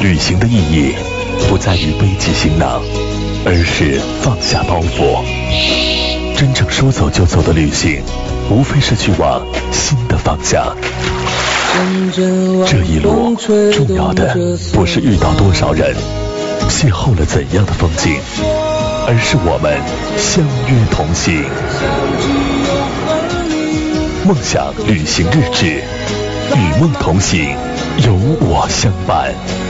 旅行的意义不在于背起行囊，而是放下包袱。真正说走就走的旅行，无非是去往新的方向。这一路重要的不是遇到多少人，邂逅了怎样的风景，而是我们相约同行。梦想旅行日志，与梦同行，有我相伴。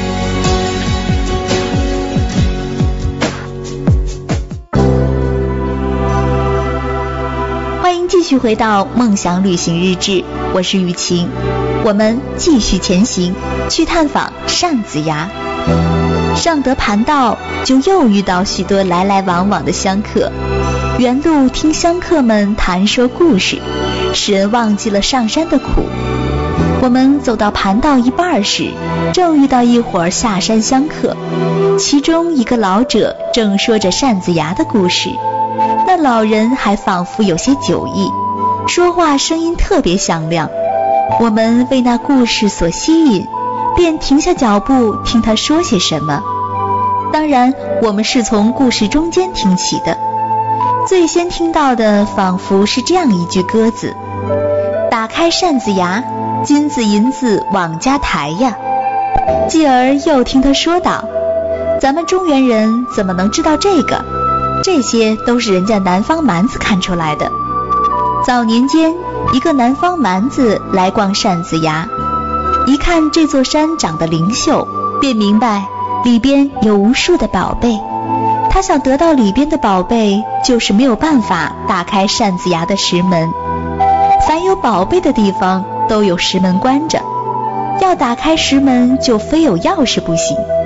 欢迎继续回到梦想旅行日志，我是雨晴，我们继续前行，去探访扇子崖。上得盘道，就又遇到许多来来往往的香客，原路听香客们谈说故事，使人忘记了上山的苦。我们走到盘道一半时，正遇到一伙下山香客，其中一个老者正说着扇子崖的故事，那老人还仿佛有些酒意，说话声音特别响亮。我们为那故事所吸引，便停下脚步听他说些什么。当然我们是从故事中间听起的，最先听到的仿佛是这样一句歌子：打开扇子崖，金子银子往家抬呀。继而又听他说道，咱们中原人怎么能知道这个，这些都是人家南方蛮子看出来的。早年间一个南方蛮子来逛扇子崖，一看这座山长得灵秀，便明白里边有无数的宝贝。他想得到里边的宝贝，就是没有办法打开扇子崖的石门。凡有宝贝的地方都有石门关着，要打开石门就非有钥匙不行。